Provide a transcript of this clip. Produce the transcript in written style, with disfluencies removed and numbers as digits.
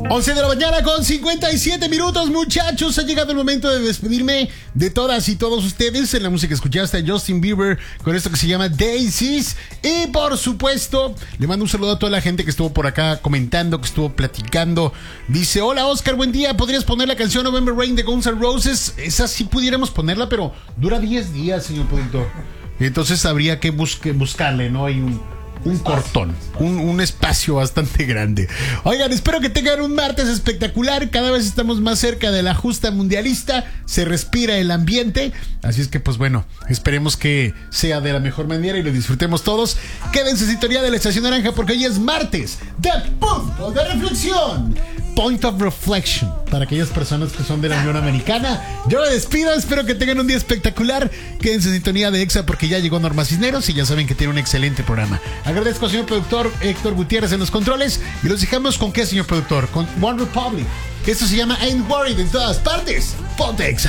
11 de la mañana con 57 minutos, muchachos. Ha llegado el momento de despedirme de todas y todos ustedes. En la música escuchaste a Justin Bieber con esto que se llama Daisies. Y por supuesto, le mando un saludo a toda la gente que estuvo por acá comentando, que estuvo platicando. Dice, hola Oscar, buen día. ¿Podrías poner la canción November Rain de Guns N' Roses? Esa sí pudiéramos ponerla, pero dura 10 días, señor productor. Entonces habría que buscarle, ¿no? Hay un cortón, un espacio bastante grande. Oigan, espero que tengan un martes espectacular. Cada vez estamos más cerca de la justa mundialista. Se respira el ambiente. Así es que, pues bueno, esperemos que sea de la mejor manera y lo disfrutemos todos. Quédense en sintonía de la Estación Naranja porque hoy es martes de punto de reflexión. Point of Reflection para aquellas personas que son de la Unión Americana. Yo me despido, espero que tengan un día espectacular. Quédense en sintonía de EXA porque ya llegó Norma Cisneros y ya saben que tiene un excelente programa. Agradezco al señor productor Héctor Gutiérrez en los controles y los dejamos con qué, señor productor, con One Republic. Esto se llama Ain't Worried en todas partes. Ponte EXA.